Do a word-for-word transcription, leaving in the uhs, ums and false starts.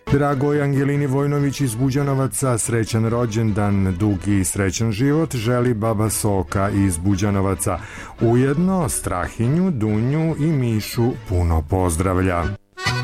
Dragoj Angelini Vojnović iz Buđanovaca, srećan rođendan, dugi i srećan život želi baba Soka iz Buđanovaca. Ujedno Strahinju, Dunju i Mišu puno pozdravlja.